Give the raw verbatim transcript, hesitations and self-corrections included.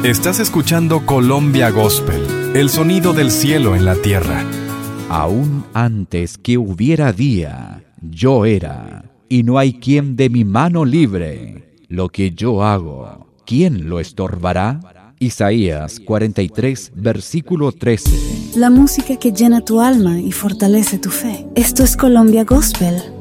Estás escuchando Colombia Gospel, el sonido del cielo en la tierra. Aún antes que hubiera día, yo era, y no hay quien de mi mano libre. Lo que yo hago, ¿quién lo estorbará? Isaías cuarenta y tres, versículo trece. La música que llena tu alma y fortalece tu fe. Esto es Colombia Gospel.